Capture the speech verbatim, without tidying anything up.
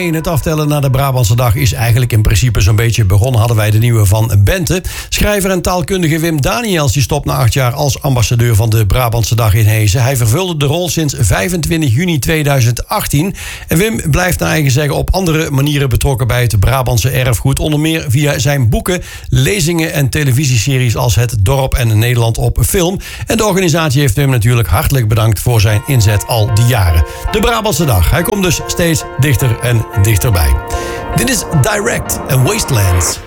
één. Het aftellen naar de Brabantse dag is eigenlijk in principe zo'n beetje begonnen. Hadden wij de nieuwe van Bente. Schrijver en taalkundige Wim Daniels die stopt na acht jaar als ambassadeur van de Brabantse dag in Heesen. Hij vervulde de rol sinds vijfentwintig juni tweeduizend achttien. En Wim blijft naar eigen zeggen op andere manieren betrokken bij het Brabantse erfgoed. Onder meer via zijn boeken, lezingen en televisieseries als Het Dorp en Nederland op film. En de organisatie heeft Wim natuurlijk hartelijk bedankt voor zijn inzet al die jaren. De Brabantse dag. Hij komt dus steeds dichter en dichterbij. Dit is Direct en Wastelands.